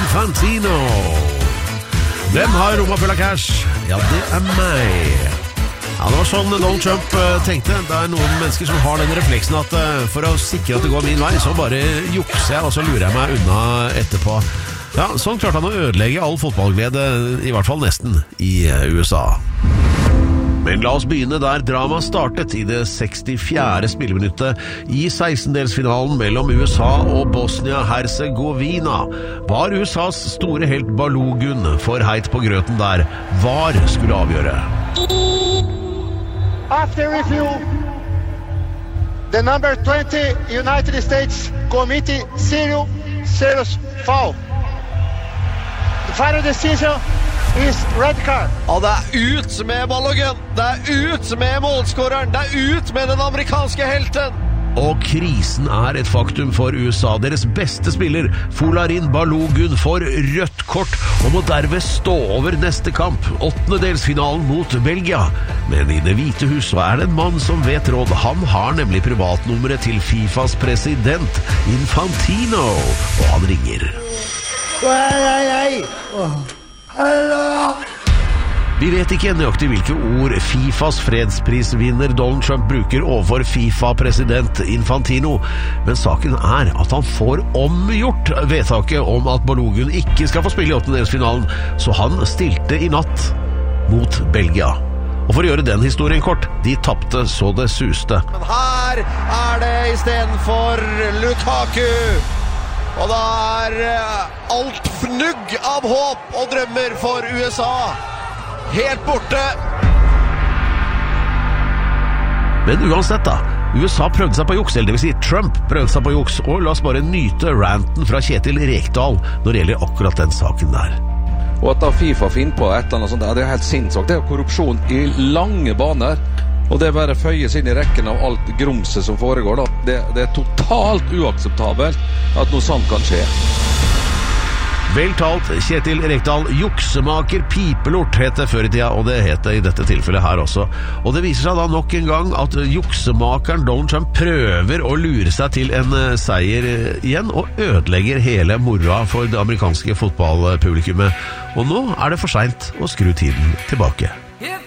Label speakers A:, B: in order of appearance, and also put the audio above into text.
A: Infantino. Hvem har rommet full av cash? Ja, det meg. Ja, det var sånn Donald Trump tenkte. Det noen mennesker som har den refleksen at for å sikre at det går min vei, så bare jukser jeg, og så lurer jeg meg unna etterpå. Ja, sånn klarte han å ødelegge all fotballglede, i hvert fall nesten, i USA. Men la oss begynne der drama startet i det 64. spilleminuttet i 16-delsfinalen mellom USA og Bosnia-Herzegovina. Var USAs store helt Balogun for heit på grøten der? VAR skulle avgjøre.
B: After review, the number 20 United States committee serious foul. The final decision is red card.
C: Ja, det ut med Balogun. Det ut med målskåreren. Det ut med den amerikanske helten.
A: Og krisen et faktum for USA. Deres beste spiller, Folarin Balogun, får rødt kort og må derved stå over neste kamp, 8-delsfinalen mot Belgia. Men i Det hvite hus så det en mann som vet råd. Han har nemlig privatnummeret til FIFAs president, Infantino, og han ringer.
B: Hello.
A: Vi vet ikke nøyaktig hvilke ord FIFAs fredsprisvinner Donald Trump bruker overfor FIFA-president Infantino, men saken at han får omgjort vedtaket om at Balogun ikke skal få spille i 8-delsfinalen, så han stilte i natt mot Belgia. Og for å gjøre den historien kort, de tappte så det suste.
C: Men her det i stedet for Lukaku. Og da alt fnugg av håp og drømmer for USA. Helt borte.
A: Men uansett da, USA prøvde seg på juks, eller det vil si Trump prøvde seg på juks, og la oss bare nyte ranten fra Kjetil Rekdal når det gjelder akkurat den saken der.
D: Og at da FIFA finner på et eller annet sånt, det helt sinnssvakt. Det korrupsjon i lange baner, og det bare føyes inn i rekken av alt grumset som foregår da. Det totalt uakseptabelt at noe sånt kan skje.
A: Vel talt, Kjetil Rekdal, juksemaker pipelort het det før i tida, og det het det i dette tilfellet her også. Og det viser seg da nok en gang at juksemakeren Donald Trump prøver å lure seg til en seier igjen, og ødelegger hele moroa for det amerikanske fotballpublikummet. Og nå det for sent å skru tiden tilbake.